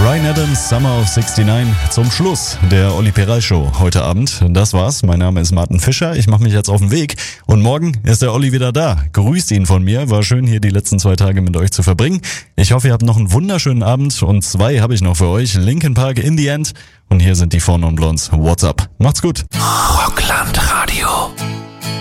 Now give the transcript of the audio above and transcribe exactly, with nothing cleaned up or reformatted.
Bryan Adams, Summer of sixty-nine, zum Schluss der Olli Peral Show heute Abend. Das war's, mein Name ist Martin Fischer, ich mache mich jetzt auf den Weg und morgen ist der Olli wieder da. Grüßt ihn von mir, war schön hier die letzten zwei Tage mit euch zu verbringen. Ich hoffe, ihr habt noch einen wunderschönen Abend und zwei habe ich noch für euch, Linkin Park In The End und hier sind die Four Non Blondes, What's Up. Macht's gut. Rockland Radio.